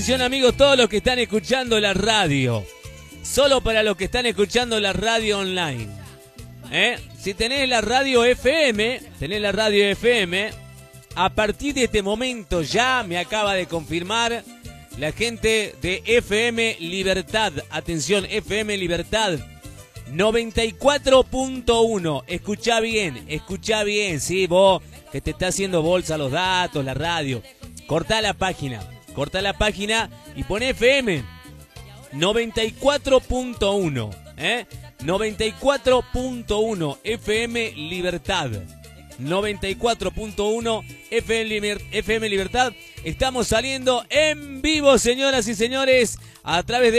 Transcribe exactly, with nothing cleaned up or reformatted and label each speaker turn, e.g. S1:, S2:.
S1: Atención amigos, todos los que están escuchando la radio. Solo para los que están escuchando la radio online. ¿Eh? Si tenés la radio F M, tenés la radio F M, a partir de este momento ya me acaba de confirmar la gente de F M Libertad. Atención, F M Libertad. noventa y cuatro punto uno. Escuchá bien, escuchá bien, sí, vos que te está haciendo bolsa los datos, la radio. Cortá la página, cortá la página y pon F M. noventa y cuatro punto uno, ¿eh? noventa y cuatro punto uno F M Libertad. noventa y cuatro punto uno F M Libertad. Estamos saliendo en vivo, señoras y señores, a través de